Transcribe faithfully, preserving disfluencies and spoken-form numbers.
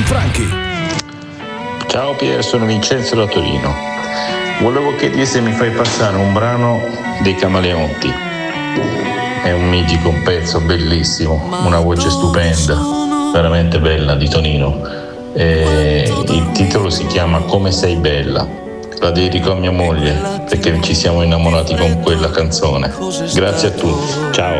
Franchi. Ciao Pier, sono Vincenzo da Torino. Volevo chiedere se mi fai passare un brano dei Camaleonti. È un mitico, un pezzo bellissimo, una voce stupenda, veramente bella, di Tonino. E il titolo si chiama Come sei bella. La dedico a mia moglie perché ci siamo innamorati con quella canzone. Grazie a tutti, ciao.